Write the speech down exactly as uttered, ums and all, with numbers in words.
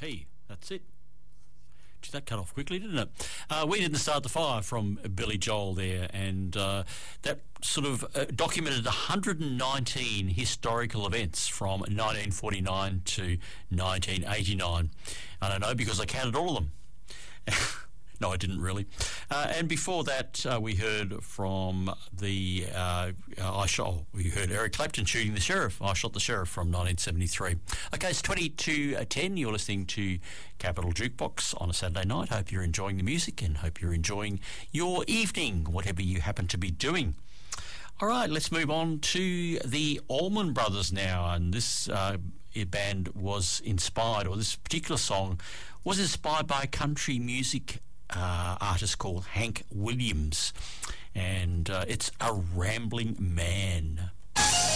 P. That's it. Gee, that cut off quickly, didn't it? Uh, we didn't start the fire from Billy Joel there, and uh, that sort of uh, documented one hundred nineteen historical events from nineteen forty-nine to nineteen eighty-nine. I don't know, because I counted all of them. No, I didn't really. Uh, and before that, uh, we heard from the uh, uh, I shot. We heard Eric Clapton shooting the sheriff. I shot the sheriff from nineteen seventy-three. Okay, it's twenty-two ten. You're listening to Capital Jukebox on a Saturday night. Hope you're enjoying the music and hope you're enjoying your evening, whatever you happen to be doing. All right, let's move on to the Allman Brothers now. And this uh, band was inspired, or this particular song was inspired by country music Uh, artist called Hank Williams, and uh, it's A Rambling Man.